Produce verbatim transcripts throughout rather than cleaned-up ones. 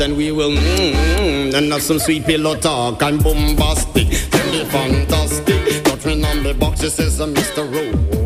Then we will mmm, and have some sweet pillow talk and bombastic. Tell me fantastic. Touch me on the box, it says I'm mister Rowe.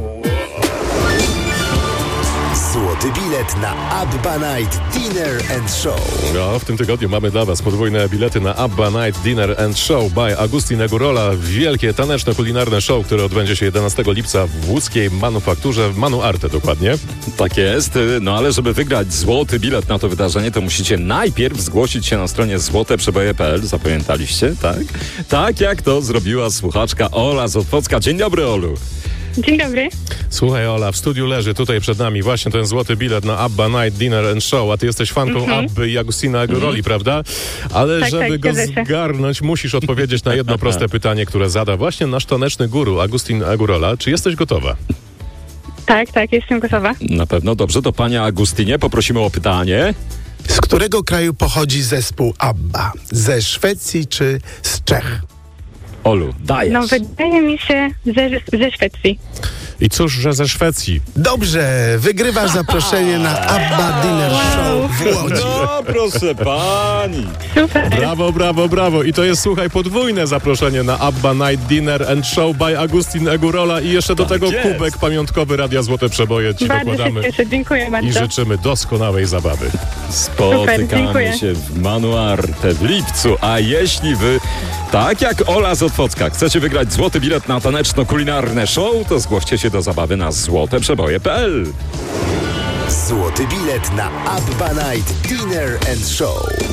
Złoty bilet na Abba Night Dinner and Show. No, w tym tygodniu mamy dla Was podwójne bilety na Abba Night Dinner and Show by Agustin Egurola. Wielkie taneczno-kulinarne show, które odbędzie się jedenastego lipca w łódzkiej manufakturze, Manu Arte dokładnie. Tak jest, no ale żeby wygrać złoty bilet na to wydarzenie, to musicie najpierw zgłosić się na stronie złote przeboje kropka p l. Zapamiętaliście, tak? Tak jak to zrobiła słuchaczka Ola z Otwocka. Dzień dobry, Olu. Dzień dobry. Słuchaj, Ola, w studiu leży tutaj przed nami właśnie ten złoty bilet na Abba Night Dinner and Show, a ty jesteś fanką mm-hmm. Abby i Agustina Eguroli, mm-hmm. prawda? Ale tak, żeby tak, go się. zgarnąć, musisz odpowiedzieć na jedno proste pytanie, które zada właśnie nasz taneczny guru Agustin Egurola. Czy jesteś gotowa? Tak, tak, jestem gotowa. Na pewno, dobrze. To panie Agustinie, poprosimy o pytanie. Z którego kraju pochodzi zespół Abba? Ze Szwecji czy z Czech? Olu, dajesz. No, wydaje mi się ze, ze Szwecji. I cóż, że ze Szwecji. Dobrze, wygrywasz zaproszenie na Abba Dinner Show w Łodzi. No, proszę pani. Super. Brawo, brawo, brawo. I to jest, słuchaj, podwójne zaproszenie na Abba Night Dinner and Show by Agustin Egurola i jeszcze do Tak tego jest. kubek pamiątkowy Radia Złote Przeboje ci Bardzo dokładamy. się cieszę, dziękuję bardzo. I życzymy doskonałej zabawy. Spotykamy dziękuję. się w Manu Arte w lipcu, a jeśli wy, tak jak Ola z Otwocka, chcecie wygrać złoty bilet na taneczno-kulinarne show, to zgłoście się do zabawy na złote przeboje kropka p l. Złoty bilet na Abba Night Dinner and Show.